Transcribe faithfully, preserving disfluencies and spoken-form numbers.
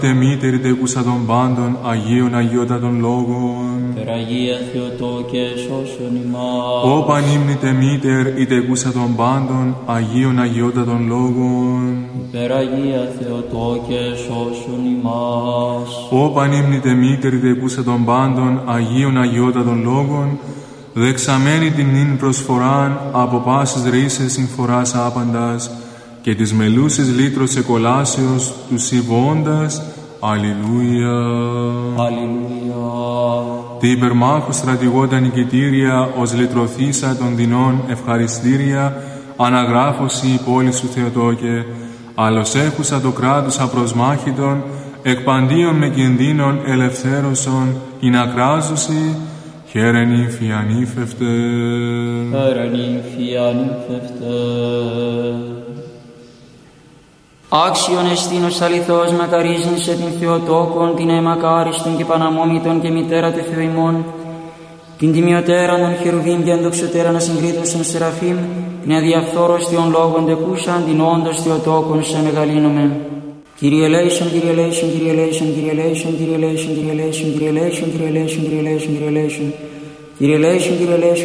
Τε μήτερη τεκούσα των πάντων, Αγίων Αγιότατων Λόγων. Περαγία Θεοτόκε σώσον ημάς. Ω πανύμνητε μήτερ, η τεκούσα των πάντων, Αγίων Αγιότατων Λόγων. Περαγία Θεοτόκε σώσον ημάς. Ω πανύμνητε μήτερ, η τεκούσα των πάντων, Αγίων Αγιότατων Λόγων, δεξαμένη την νυν προσφοράν, από πάσης ρίσες συμφοράς άπαντας, και της μελούσης λύτρος εκολάσεως του συμβώντας. Αλληλούια. Αλληλούια. Τι υπερμάχου στρατηγώντα νικητήρια, ως λυτρωθήσα των δεινών ευχαριστήρια, αναγράφωση η πόλη σου Θεοτόκε, άλλος έχουσα το κράτος απροσμάχητον, εκ παντίων με κινδύνων ελευθέρωσον, ειν ακράζωση, χαίρε νύμφη ανήφευτε. Χαίρε νύμφη ανήφευτε. Άξιον εστίνος αληθώς μακαρίζειν σε την Θεοτόκον, την αιμακάριστον και παναμόμητον και μητέρα του Θεού ημών, την τιμιωτέραν των χερουβίμ και ενδοξωτέραν ασυγκρίτωσον σεραφείμ, την αδιαφθόρωστιον λόγων τεκούσαν, την όντως Θεοτόκον σε μεγαλύνομεν. Kyrie eleison, Kyrie eleison, Kyrie eleison, Kyrie eleison, Kyrie eleison, Kyrie eleison, Kyrie eleison, Kyrie eleison, Kyrie eleison, Kyrie eleison, Kyrie eleison, Kyrie eleison.